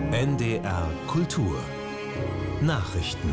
NDR Kultur Nachrichten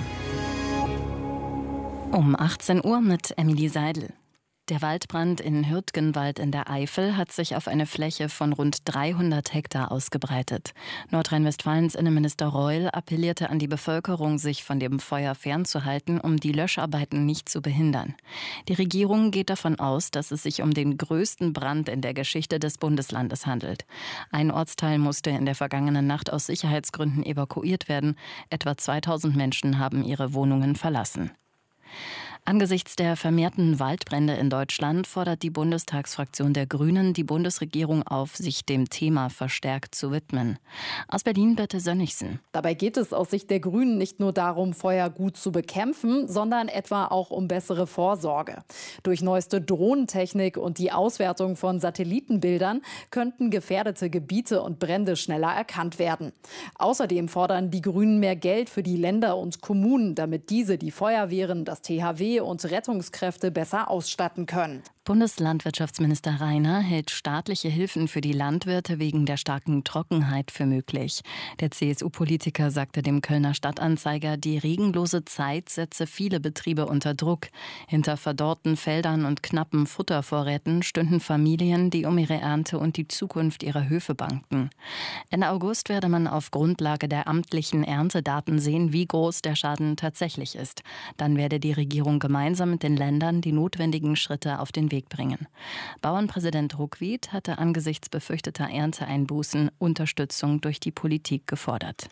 Um 18 Uhr mit Emily Seidel. Der Waldbrand in Hürtgenwald in der Eifel hat sich auf eine Fläche von rund 300 Hektar ausgebreitet. Nordrhein-Westfalens Innenminister Reul appellierte an die Bevölkerung, sich von dem Feuer fernzuhalten, um die Löscharbeiten nicht zu behindern. Die Regierung geht davon aus, dass es sich um den größten Brand in der Geschichte des Bundeslandes handelt. Ein Ortsteil musste in der vergangenen Nacht aus Sicherheitsgründen evakuiert werden. Etwa 2000 Menschen haben ihre Wohnungen verlassen. Angesichts der vermehrten Waldbrände in Deutschland fordert die Bundestagsfraktion der Grünen die Bundesregierung auf, sich dem Thema verstärkt zu widmen. Aus Berlin Birte Sönnigsen. Dabei geht es aus Sicht der Grünen nicht nur darum, Feuer gut zu bekämpfen, sondern etwa auch um bessere Vorsorge. Durch neueste Drohnentechnik und die Auswertung von Satellitenbildern könnten gefährdete Gebiete und Brände schneller erkannt werden. Außerdem fordern die Grünen mehr Geld für die Länder und Kommunen, damit diese die Feuerwehren, das THW und Rettungskräfte besser ausstatten können. Bundeslandwirtschaftsminister Rainer hält staatliche Hilfen für die Landwirte wegen der starken Trockenheit für möglich. Der CSU-Politiker sagte dem Kölner Stadtanzeiger, die regenlose Zeit setze viele Betriebe unter Druck. Hinter verdorrten Feldern und knappen Futtervorräten stünden Familien, die um ihre Ernte und die Zukunft ihrer Höfe bangten. Ende August werde man auf Grundlage der amtlichen Erntedaten sehen, wie groß der Schaden tatsächlich ist. Dann werde die Regierung gemeinsam mit den Ländern die notwendigen Schritte auf den Weg bringen. Bauernpräsident Ruckwied hatte angesichts befürchteter Ernteeinbußen Unterstützung durch die Politik gefordert.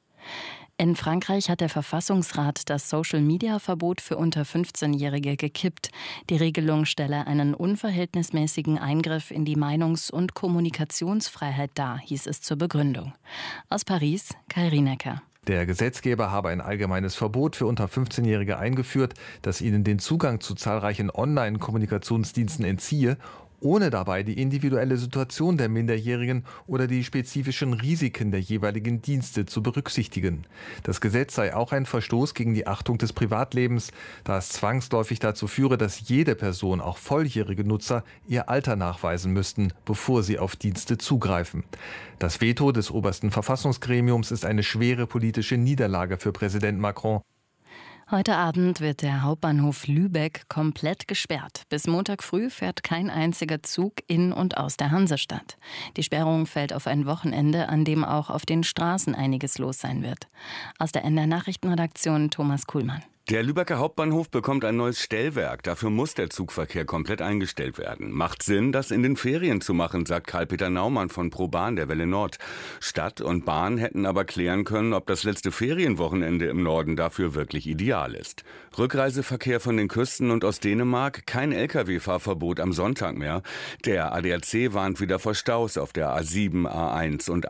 In Frankreich hat der Verfassungsrat das Social-Media-Verbot für unter 15-Jährige gekippt. Die Regelung stelle einen unverhältnismäßigen Eingriff in die Meinungs- und Kommunikationsfreiheit dar, hieß es zur Begründung. Aus Paris, Kai Rienecker. Der Gesetzgeber habe ein allgemeines Verbot für unter 15-Jährige eingeführt, das ihnen den Zugang zu zahlreichen Online-Kommunikationsdiensten entziehe, ohne dabei die individuelle Situation der Minderjährigen oder die spezifischen Risiken der jeweiligen Dienste zu berücksichtigen. Das Gesetz sei auch ein Verstoß gegen die Achtung des Privatlebens, da es zwangsläufig dazu führe, dass jede Person, auch volljährige Nutzer, ihr Alter nachweisen müssten, bevor sie auf Dienste zugreifen. Das Veto des obersten Verfassungsgremiums ist eine schwere politische Niederlage für Präsident Macron. Heute Abend wird der Hauptbahnhof Lübeck komplett gesperrt. Bis Montag früh fährt kein einziger Zug in und aus der Hansestadt. Die Sperrung fällt auf ein Wochenende, an dem auch auf den Straßen einiges los sein wird. Aus der NDR Nachrichtenredaktion Thomas Kuhlmann. Der Lübecker Hauptbahnhof bekommt ein neues Stellwerk. Dafür muss der Zugverkehr komplett eingestellt werden. Macht Sinn, das in den Ferien zu machen, sagt Karl-Peter Naumann von ProBahn der Welle Nord. Stadt und Bahn hätten aber klären können, ob das letzte Ferienwochenende im Norden dafür wirklich ideal ist. Rückreiseverkehr von den Küsten und aus Dänemark, kein Lkw-Fahrverbot am Sonntag mehr. Der ADAC warnt wieder vor Staus auf der A7, A1 und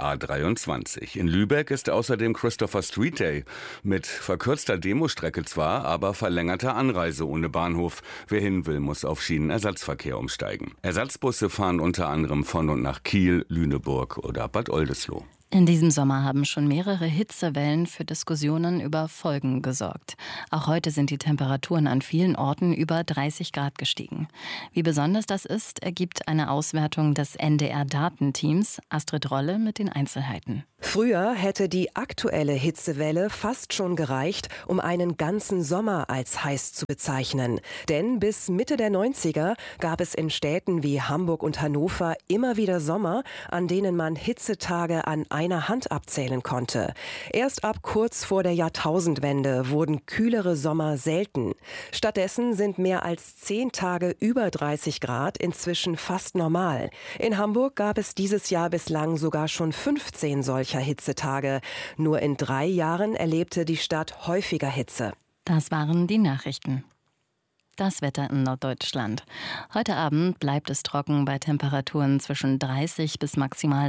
A23. In Lübeck ist außerdem Christopher Street Day mit verkürzter Demostrecke zwar, aber verlängerter Anreise ohne Bahnhof. Wer hin will, muss auf Schienenersatzverkehr umsteigen. Ersatzbusse fahren unter anderem von und nach Kiel, Lüneburg oder Bad Oldesloe. In diesem Sommer haben schon mehrere Hitzewellen für Diskussionen über Folgen gesorgt. Auch heute sind die Temperaturen an vielen Orten über 30 Grad gestiegen. Wie besonders das ist, ergibt eine Auswertung des NDR-Datenteams. Astrid Rolle mit den Einzelheiten. Früher hätte die aktuelle Hitzewelle fast schon gereicht, um einen ganzen Sommer als heiß zu bezeichnen. Denn bis Mitte der 90er gab es in Städten wie Hamburg und Hannover immer wieder Sommer, an denen man Hitzetage an einer Hand abzählen konnte. Erst ab kurz vor der Jahrtausendwende wurden kühlere Sommer selten. Stattdessen sind mehr als 10 Tage über 30 Grad inzwischen fast normal. In Hamburg gab es dieses Jahr bislang sogar schon 15 solcher Hitzetage. Nur in 3 Jahren erlebte die Stadt häufiger Hitze. Das waren die Nachrichten. Das Wetter in Norddeutschland. Heute Abend bleibt es trocken bei Temperaturen zwischen 30 bis maximal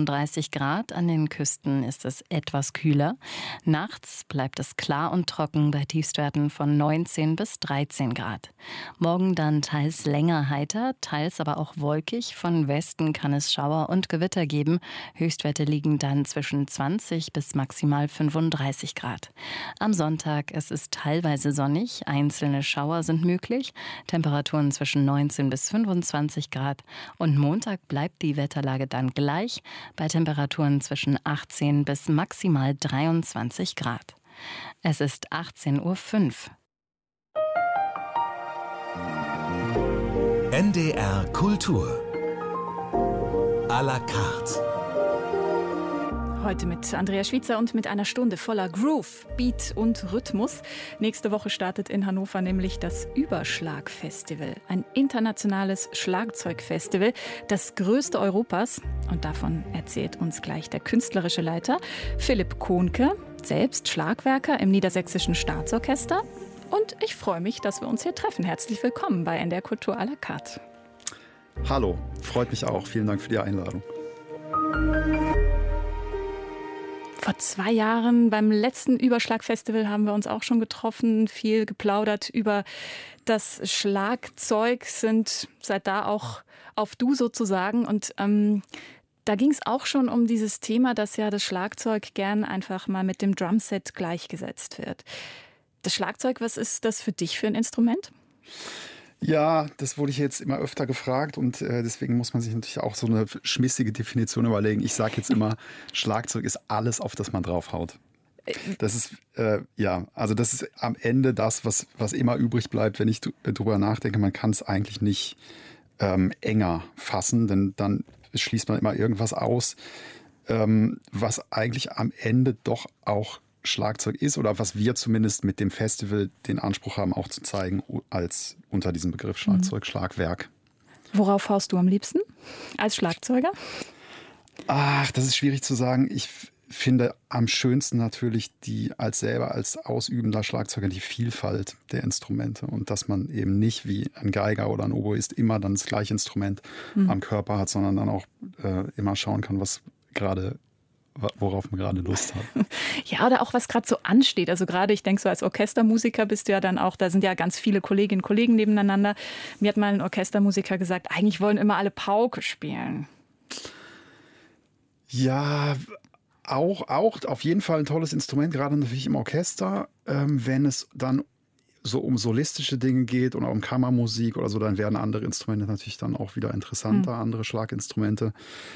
36 Grad. An den Küsten ist es etwas kühler. Nachts bleibt es klar und trocken bei Tiefstwerten von 19 bis 13 Grad. Morgen dann teils länger heiter, teils aber auch wolkig. Von Westen kann es Schauer und Gewitter geben. Höchstwerte liegen dann zwischen 20 bis maximal 35 Grad. Am Sonntag es ist teilweise sonnig. Einzelne Schauer sind möglich, Temperaturen zwischen 19 bis 25 Grad. Und Montag bleibt die Wetterlage dann gleich, bei Temperaturen zwischen 18 bis maximal 23 Grad. Es ist 18:05 Uhr. NDR Kultur à la carte. Heute mit Andrea Schwitzer und mit einer Stunde voller Groove, Beat und Rhythmus. Nächste Woche startet in Hannover nämlich das Überschlag-Festival. Ein internationales Schlagzeugfestival, das größte Europas. Und davon erzählt uns gleich der künstlerische Leiter Philipp Kohnke, selbst Schlagwerker im Niedersächsischen Staatsorchester. Und ich freue mich, dass wir uns hier treffen. Herzlich willkommen bei NDR Kultur à la carte. Hallo, freut mich auch. Vielen Dank für die Einladung. Vor 2 Jahren beim letzten Überschlag-Festival haben wir uns auch schon getroffen, viel geplaudert über das Schlagzeug, sind seit da auch auf Du sozusagen. Und da ging es auch schon um dieses Thema, dass ja das Schlagzeug gern einfach mal mit dem Drumset gleichgesetzt wird. Das Schlagzeug, was ist das für dich für ein Instrument? Ja, das wurde ich jetzt immer öfter gefragt und deswegen muss man sich natürlich auch so eine schmissige Definition überlegen. Ich sage jetzt immer, Schlagzeug ist alles, auf das man draufhaut. Das ist, das ist am Ende das, was immer übrig bleibt, wenn ich drüber nachdenke. Man kann es eigentlich nicht enger fassen, denn dann schließt man immer irgendwas aus, was eigentlich am Ende doch auch Schlagzeug ist oder was wir zumindest mit dem Festival den Anspruch haben, auch zu zeigen, als unter diesem Begriff Schlagzeug, Schlagwerk. Worauf haust du am liebsten als Schlagzeuger? Ach, das ist schwierig zu sagen. Ich finde am schönsten natürlich als ausübender Schlagzeuger die Vielfalt der Instrumente und dass man eben nicht wie ein Geiger oder ein Oboist immer dann das gleiche Instrument am Körper hat, sondern dann auch immer schauen kann, worauf man gerade Lust hat. Ja, oder auch was gerade so ansteht. Also gerade, ich denke so als Orchestermusiker bist du ja dann auch, da sind ja ganz viele Kolleginnen und Kollegen nebeneinander. Mir hat mal ein Orchestermusiker gesagt, eigentlich wollen immer alle Pauke spielen. Ja, auch auf jeden Fall ein tolles Instrument, gerade natürlich im Orchester. Wenn es dann so um solistische Dinge geht oder um Kammermusik oder so, dann werden andere Instrumente natürlich dann auch wieder interessanter, andere Schlaginstrumente.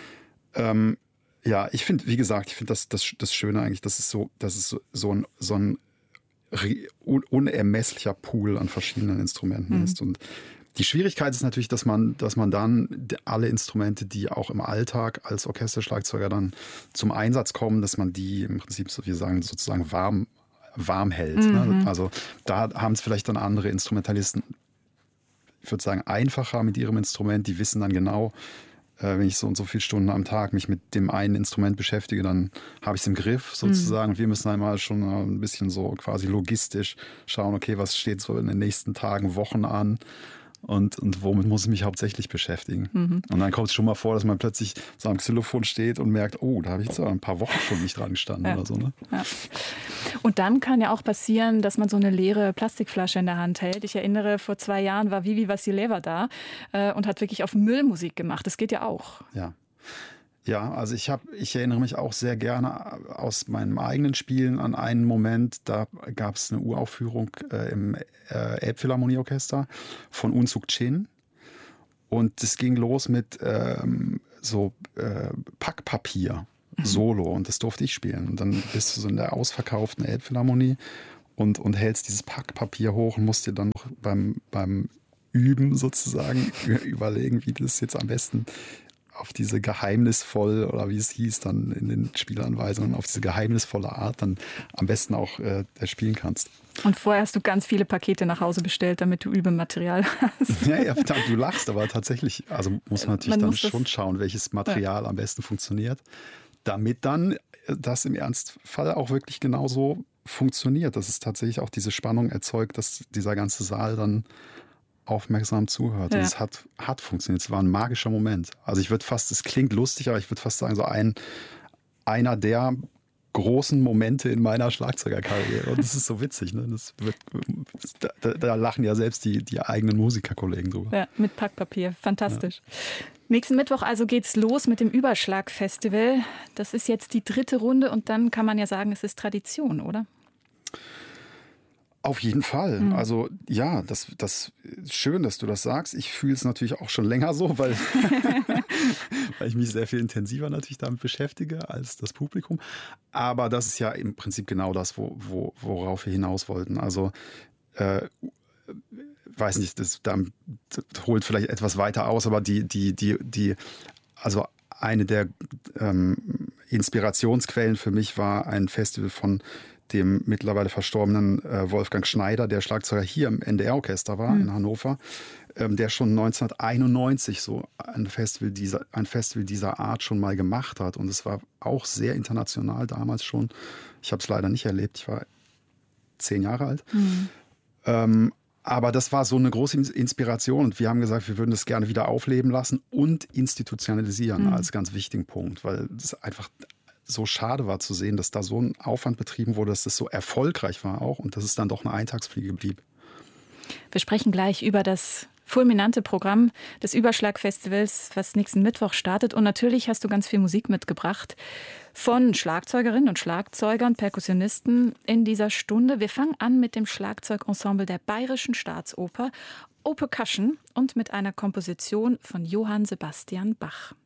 Ja, ich finde, wie gesagt, das Schöne eigentlich, dass es so ein unermesslicher Pool an verschiedenen Instrumenten ist. Und die Schwierigkeit ist natürlich, dass man dann alle Instrumente, die auch im Alltag als Orchesterschlagzeuger dann zum Einsatz kommen, dass man die im Prinzip, so wir sagen, sozusagen warm hält. Ne? Also da haben es vielleicht dann andere Instrumentalisten, ich würde sagen, einfacher mit ihrem Instrument. Die wissen dann genau, wenn ich so und so viele Stunden am Tag mich mit dem einen Instrument beschäftige, dann habe ich es im Griff sozusagen. Und wir müssen einmal schon ein bisschen so quasi logistisch schauen, okay, was steht so in den nächsten Tagen, Wochen an und womit muss ich mich hauptsächlich beschäftigen. Und dann kommt es schon mal vor, dass man plötzlich so am Xylophon steht und merkt, oh, da habe ich jetzt ein paar Wochen schon nicht dran gestanden oder so. Ne? Ja. Und dann kann ja auch passieren, dass man so eine leere Plastikflasche in der Hand hält. Ich erinnere, vor 2 Jahren war Vivi Vassileva da und hat wirklich auf Müllmusik gemacht. Das geht ja auch. Ja, also ich erinnere mich auch sehr gerne aus meinem eigenen Spielen an einen Moment, da gab es eine Uraufführung im Elbphilharmonieorchester von Unsuk Chin. Und es ging los mit Packpapier. Solo und das durfte ich spielen. Und dann bist du so in der ausverkauften Elbphilharmonie und hältst dieses Packpapier hoch und musst dir dann noch beim Üben sozusagen überlegen, wie das jetzt am besten auf diese geheimnisvoll, oder wie es hieß dann in den Spielanweisungen, auf diese geheimnisvolle Art dann am besten auch spielen kannst. Und vorher hast du ganz viele Pakete nach Hause bestellt, damit du Übematerial hast. Ja, du lachst, aber tatsächlich, also muss man natürlich dann schon schauen, welches Material am besten funktioniert, damit dann das im Ernstfall auch wirklich genauso funktioniert, dass es tatsächlich auch diese Spannung erzeugt, dass dieser ganze Saal dann aufmerksam zuhört. Ja. Und es hat funktioniert. Es war ein magischer Moment. Also es klingt lustig, aber ich würde fast sagen, so einer der großen Momente in meiner Schlagzeugerkarriere. Und das ist so witzig. Ne? Da lachen ja selbst die eigenen Musikerkollegen drüber. Ja, mit Packpapier. Fantastisch. Ja. Nächsten Mittwoch also geht's los mit dem Überschlag-Festival. Das ist jetzt die 3. Runde und dann kann man ja sagen, es ist Tradition, oder? Auf jeden Fall. Also ja, das ist schön, dass du das sagst. Ich fühle es natürlich auch schon länger so, weil ich mich sehr viel intensiver natürlich damit beschäftige als das Publikum. Aber das ist ja im Prinzip genau das, worauf wir hinaus wollten. Also weiß nicht, das holt vielleicht etwas weiter aus, aber also eine der Inspirationsquellen für mich war ein Festival von dem mittlerweile verstorbenen Wolfgang Schneider, der Schlagzeuger hier im NDR-Orchester war in Hannover, der schon 1991 so ein Festival dieser Art schon mal gemacht hat. Und es war auch sehr international damals schon. Ich habe es leider nicht erlebt, ich war 10 Jahre alt. Aber das war so eine große Inspiration und wir haben gesagt, wir würden das gerne wieder aufleben lassen und institutionalisieren als ganz wichtigen Punkt, weil es einfach so schade war zu sehen, dass da so ein Aufwand betrieben wurde, dass das so erfolgreich war auch und dass es dann doch eine Eintagsfliege blieb. Wir sprechen gleich über das fulminante Programm des Überschlag-Festivals, was nächsten Mittwoch startet. Und natürlich hast du ganz viel Musik mitgebracht von Schlagzeugerinnen und Schlagzeugern, Perkussionisten in dieser Stunde. Wir fangen an mit dem Schlagzeugensemble der Bayerischen Staatsoper, O-Percussion, und mit einer Komposition von Johann Sebastian Bach.